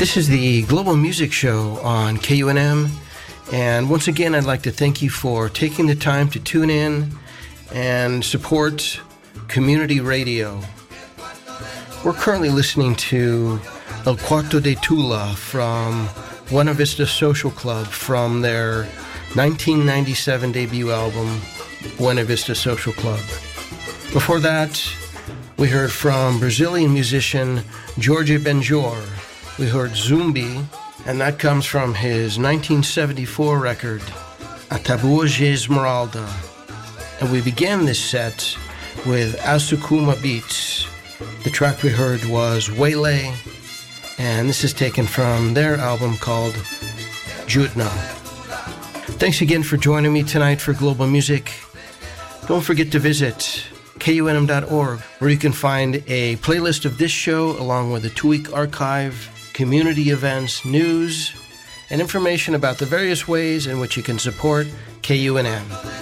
This is the Global Music Show on KUNM, and once again I'd like to thank you for taking the time to tune in and support community radio. We're currently listening to El Cuarto de Tula from Buena Vista Social Club from their 1997 debut album, Buena Vista Social Club. Before that, we heard from Brazilian musician Jorge Benjor. We heard Zumbi, and that comes from his 1974 record, Ataúde de Esmeralda. And we began this set with Asukuma Beats. The track we heard was Waylay, and this is taken from their album called Jutna. Thanks again for joining me tonight for Global Music. Don't forget to visit KUNM.org, where you can find a playlist of this show along with a 2-week archive, community events, news, and information about the various ways in which you can support KUNM.